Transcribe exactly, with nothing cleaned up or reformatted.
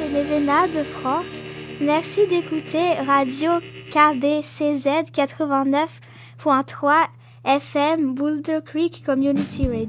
les Vénats de France. Merci d'écouter Radio K B C Z quatre-vingt-neuf point trois F M Boulder Creek Community Radio.